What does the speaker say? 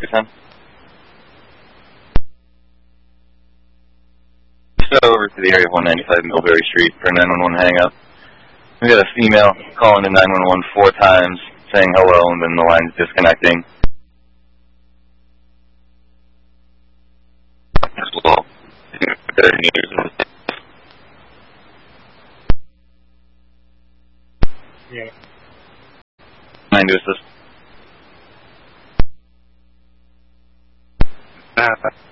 Pakistan. Just over to the area of 195 Millbury Street for a 911 hang-up. We got a female calling in 911 4 times, saying hello, and then the line's disconnecting. As well. Better news. Yeah. 9 to assist.